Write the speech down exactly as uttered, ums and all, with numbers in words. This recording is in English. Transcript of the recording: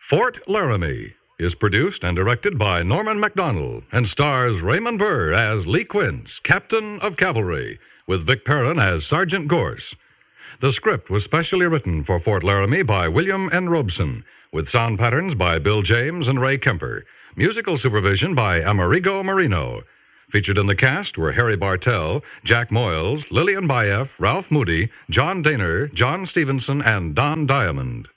Fort Laramie is produced and directed by Norman Macdonald and stars Raymond Burr as Lee Quince, Captain of Cavalry, with Vic Perrin as Sergeant Gorse. The script was specially written for Fort Laramie by William N. Robeson, with sound patterns by Bill James and Ray Kemper. Musical supervision by Amerigo Marino. Featured in the cast were Harry Bartell, Jack Moyles, Lillian Bayef, Ralph Moody, John Daner, John Stevenson, and Don Diamond.